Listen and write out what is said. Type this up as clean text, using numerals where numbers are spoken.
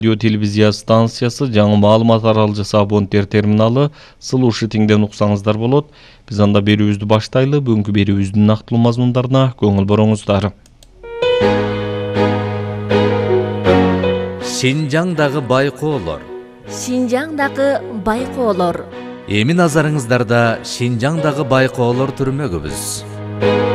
Радио телевизия станциясы жаңы маалымат аралжысы абоненттер терминалы слушатиңден уксаңыздар болот. Биз анда берүүбүздү баштайлы. Бүгүнкү берүүбүздүн нактылуу мазмундарына көңүл буруңуздар. Шинжаңдагы байкоолор. Шинжаңдагы байкоолор. Эми назарыңыздарда Шинжаңдагы байкоолор түрмөгүбүз.